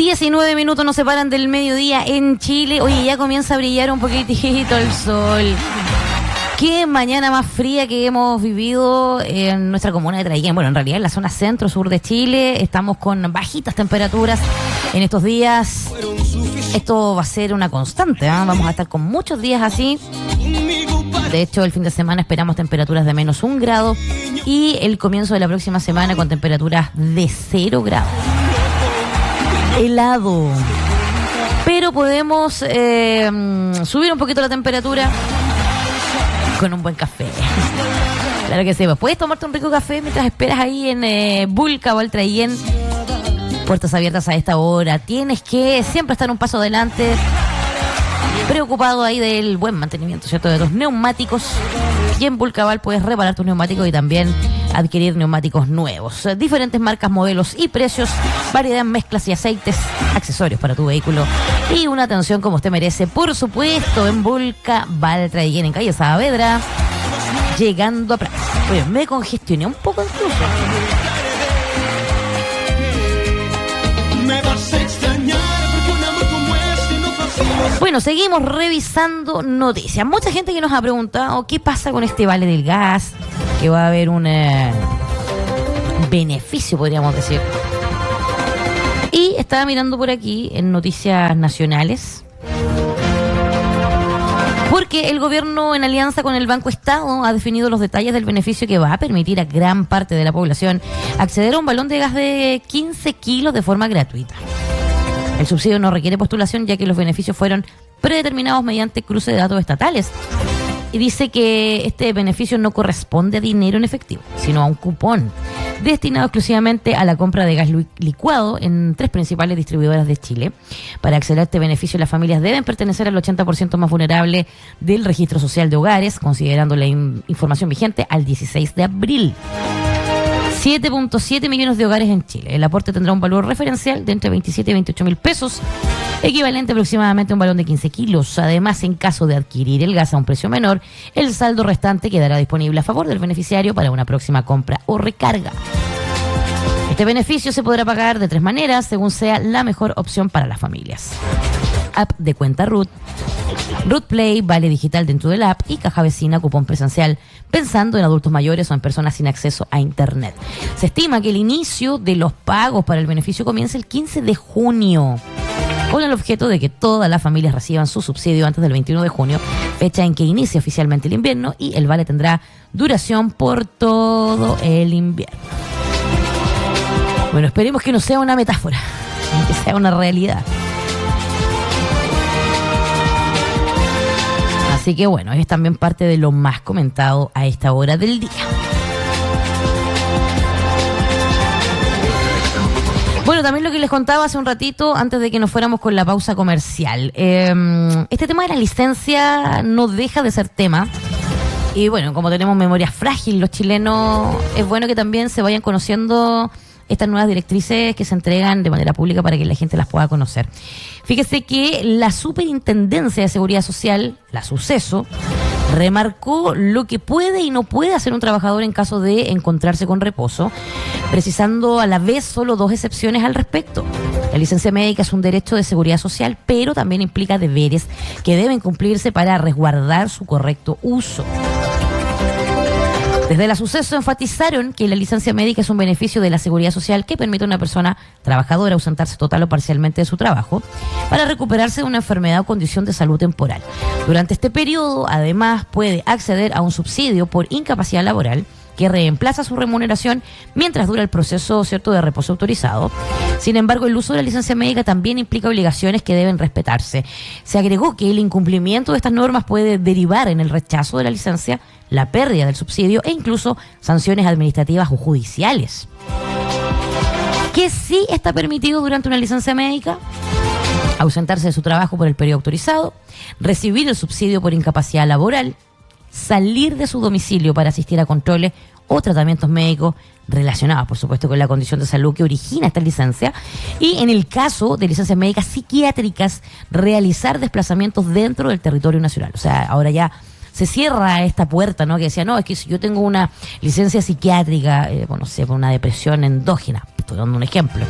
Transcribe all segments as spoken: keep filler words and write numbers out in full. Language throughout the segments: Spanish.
diecinueve minutos nos separan del mediodía en Chile. Oye, ya comienza a brillar un poquitito el sol. Qué mañana más fría que hemos vivido en nuestra comuna de Traiguén. Bueno, en realidad en la zona centro-sur de Chile estamos con bajitas temperaturas en estos días. Esto va a ser una constante, ¿eh? Vamos a estar con muchos días así. De hecho, el fin de semana esperamos temperaturas de menos un grado y el comienzo de la próxima semana con temperaturas de cero grados. Helado. Pero podemos eh, subir un poquito la temperatura con un buen café. Claro que sí. Puedes tomarte un rico café mientras esperas ahí en eh, Bulca o al Traiguén. Puertas abiertas a esta hora. Tienes que siempre estar un paso adelante. Preocupado ahí del buen mantenimiento, ¿cierto? De tus neumáticos. Y en Bulcaval puedes reparar tus neumáticos y también adquirir neumáticos nuevos. Diferentes marcas, modelos y precios. Variedad en mezclas y aceites. Accesorios para tu vehículo. Y una atención como usted merece, por supuesto, en Bulcaval Traiguén, en calle Saavedra. Llegando a Praga. Oye, me congestioné un poco incluso. Me vas a extrañar porque un amor como este no fascina. Bueno, seguimos revisando noticias. Mucha gente que nos ha preguntado qué pasa con este vale del gas, que va a haber un eh, beneficio, podríamos decir. Y estaba mirando por aquí en noticias nacionales, porque el gobierno, en alianza con el Banco Estado, ha definido los detalles del beneficio que va a permitir a gran parte de la población acceder a un balón de gas de quince kilos de forma gratuita. El subsidio no requiere postulación, ya que los beneficios fueron predeterminados mediante cruce de datos estatales. Y dice que este beneficio no corresponde a dinero en efectivo, sino a un cupón destinado exclusivamente a la compra de gas licuado en tres principales distribuidoras de Chile. Para acceder a este beneficio, las familias deben pertenecer al ochenta por ciento más vulnerable del registro social de hogares, considerando la in- información vigente al dieciséis de abril. siete punto siete millones de hogares en Chile. El aporte tendrá un valor referencial de entre veintisiete y veintiocho mil pesos, equivalente aproximadamente a un balón de quince kilos. Además, en caso de adquirir el gas a un precio menor, el saldo restante quedará disponible a favor del beneficiario para una próxima compra o recarga. Este beneficio se podrá pagar de tres maneras, según sea la mejor opción para las familias. App de cuenta R U T, R U T Play, vale digital dentro del app y caja vecina, cupón presencial, pensando en adultos mayores o en personas sin acceso a internet. Se estima que el inicio de los pagos para el beneficio comienza el quince de junio, con el objeto de que todas las familias reciban su subsidio antes del veintiuno de junio, fecha en que inicia oficialmente el invierno, y el vale tendrá duración por todo el invierno. Bueno, esperemos que no sea una metáfora, que sea una realidad. Así que bueno, es también parte de lo más comentado a esta hora del día. Bueno, también lo que les contaba hace un ratito, antes de que nos fuéramos con la pausa comercial. Eh, este tema de la licencia no deja de ser tema. Y bueno, como tenemos memoria frágil los chilenos, es bueno que también se vayan conociendo estas nuevas directrices que se entregan de manera pública para que la gente las pueda conocer. Fíjese que la Superintendencia de Seguridad Social, la SUCESO, remarcó lo que puede y no puede hacer un trabajador en caso de encontrarse con reposo, precisando a la vez solo dos excepciones al respecto. La licencia médica es un derecho de seguridad social, pero también implica deberes que deben cumplirse para resguardar su correcto uso. Desde la SUCESO enfatizaron que la licencia médica es un beneficio de la seguridad social que permite a una persona trabajadora ausentarse total o parcialmente de su trabajo para recuperarse de una enfermedad o condición de salud temporal. Durante este periodo, además, puede acceder a un subsidio por incapacidad laboral que reemplaza su remuneración mientras dura el proceso, cierto, de reposo autorizado. Sin embargo, el uso de la licencia médica también implica obligaciones que deben respetarse. Se agregó que el incumplimiento de estas normas puede derivar en el rechazo de la licencia, la pérdida del subsidio e incluso sanciones administrativas o judiciales. ¿Qué sí está permitido durante una licencia médica? Ausentarse de su trabajo por el periodo autorizado, recibir el subsidio por incapacidad laboral, salir de su domicilio para asistir a controles o tratamientos médicos relacionados, por supuesto, con la condición de salud que origina esta licencia, y en el caso de licencias médicas psiquiátricas, realizar desplazamientos dentro del territorio nacional. O sea, ahora ya se cierra esta puerta, ¿no? Que decía, no, es que si yo tengo una licencia psiquiátrica, eh, bueno, no sé, por una depresión endógena, estoy dando un ejemplo,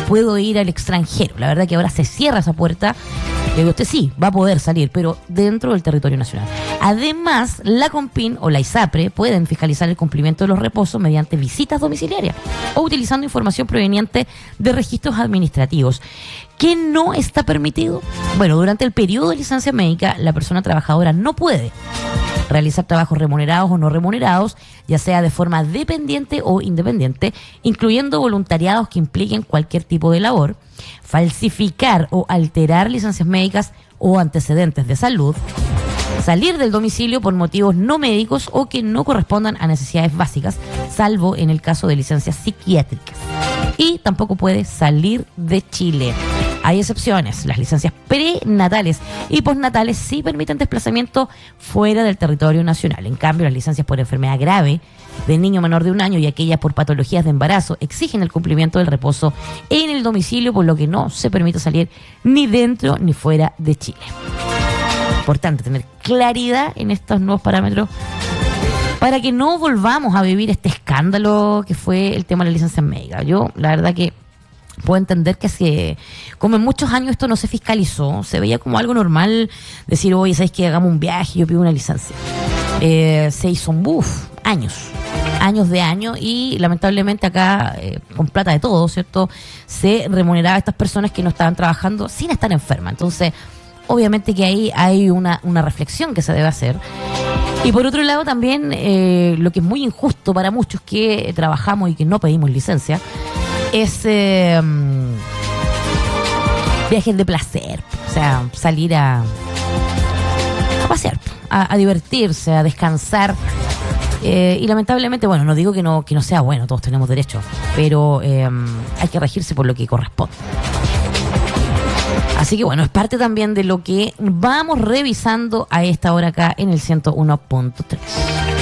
puedo ir al extranjero. La verdad que ahora se cierra esa puerta. Y usted sí, va a poder salir, pero dentro del territorio nacional. Además, la CONPIN o la ISAPRE pueden fiscalizar el cumplimiento de los reposos mediante visitas domiciliarias o utilizando información proveniente de registros administrativos. ¿Qué no está permitido? Bueno, durante el periodo de licencia médica, la persona trabajadora no puede realizar trabajos remunerados o no remunerados, ya sea de forma dependiente o independiente, incluyendo voluntariados que impliquen cualquier tipo de labor, falsificar o alterar licencias médicas o antecedentes de salud, salir del domicilio por motivos no médicos o que no correspondan a necesidades básicas, salvo en el caso de licencias psiquiátricas. Y tampoco puede salir de Chile. Hay excepciones. Las licencias prenatales y postnatales sí permiten desplazamiento fuera del territorio nacional. En cambio, las licencias por enfermedad grave del niño menor de un año y aquellas por patologías de embarazo exigen el cumplimiento del reposo en el domicilio, por lo que no se permite salir ni dentro ni fuera de Chile. Importante tener claridad en estos nuevos parámetros para que no volvamos a vivir este escándalo que fue el tema de la licencia médica. Yo, la verdad que puedo entender que hace, como en muchos años esto no se fiscalizó, se veía como algo normal decir, oye, ¿sabes qué? Hagamos un viaje, yo pido una licencia. Eh, se hizo un buf, años, años de años, y lamentablemente acá, eh, con plata de todo, ¿cierto? Se remuneraba a estas personas que no estaban trabajando sin estar enfermas. Entonces, obviamente que ahí hay una, una reflexión que se debe hacer. Y por otro lado también, eh, lo que es muy injusto para muchos que trabajamos y que no pedimos licencia, es eh, viajes de placer, o sea, salir a, a pasear, a, a divertirse, a descansar. Eh, y lamentablemente, bueno, no digo que no, que no sea bueno, todos tenemos derecho, pero eh, hay que regirse por lo que corresponde. Así que bueno, es parte también de lo que vamos revisando a esta hora acá en el ciento uno punto tres.